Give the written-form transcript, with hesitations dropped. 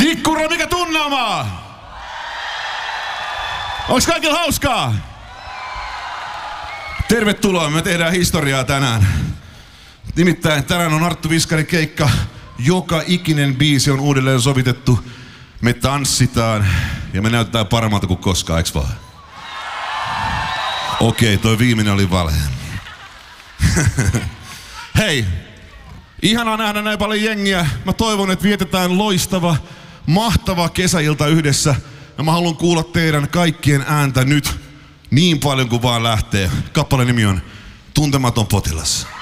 Hikkura, mikä tunnelma? Onks kaikilla hauskaa? Tervetuloa, me tehdään historiaa tänään. Nimittäin tänään on Arttu Viskarin keikka. Joka ikinen biisi on uudelleen sovitettu. Me tanssitaan ja me näytetään paremmalta kuin koskaan, eiks vaan? Okei, toi viimeinen oli valhe. Hei, ihanaa nähdä näin paljon jengiä. Mä toivon, että vietetään loistava, mahtava kesäilta yhdessä. Ja mä haluan kuulla teidän kaikkien ääntä nyt niin paljon kuin vaan lähtee. Kappaleen nimi on Tuntematon potilas.